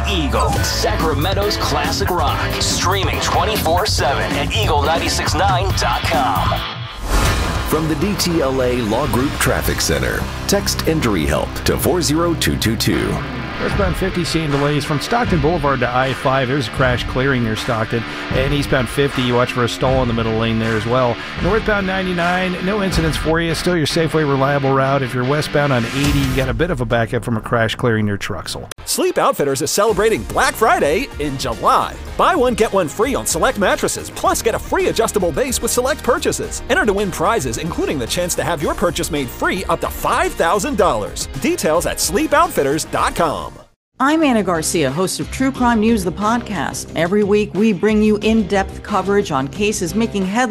The Eagle, Sacramento's classic rock. Streaming 24/7 at eagle969.com. From the DTLA Law Group Traffic Center, text injury help to 40222. Westbound 50 seeing delays from Stockton Boulevard to I-5. There's a crash clearing near Stockton. And eastbound 50, you watch for a stall in the middle lane there as well. Northbound 99, no incidents for you. Still your Safeway reliable route. If you're westbound on 80, you got a bit of a backup from a crash clearing near Truxell. Sleep Outfitters is celebrating Black Friday in July. Buy one, get one free on select mattresses, plus get a free adjustable base with select purchases. Enter to win prizes, including the chance to have your purchase made free up to $5,000. Details at sleepoutfitters.com. I'm Anna Garcia, host of True Crime News, the podcast. Every week, we bring you in-depth coverage on cases making headlines